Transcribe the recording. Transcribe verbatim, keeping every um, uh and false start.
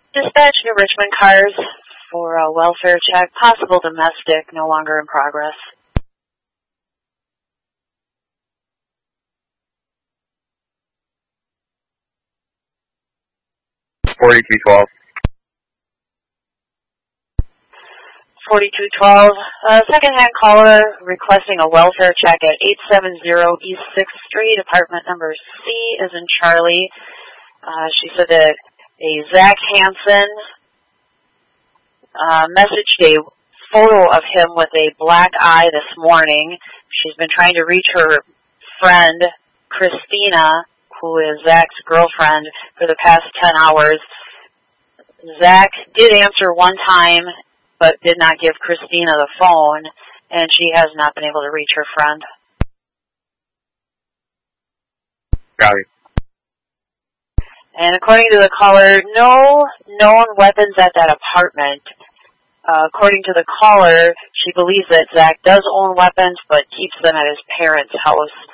Dispatch New Richmond cars for a welfare check, possible domestic, no longer in progress. forty-two twelve. forty-two twelve, uh, second-hand caller requesting a welfare check at eight seven zero East sixth Street, apartment number C as in Charlie. Uh, she said that a Zach Hansen uh, messaged a photo of him with a black eye this morning. She's been trying to reach her friend, Christina, who is Zach's girlfriend, for the past ten hours. Zach did answer one time, but did not give Christina the phone, and she has not been able to reach her friend. Got it. And according to the caller, no known weapons at that apartment. Uh, according to the caller, she believes that Zach does own weapons, but keeps them at his parents' house.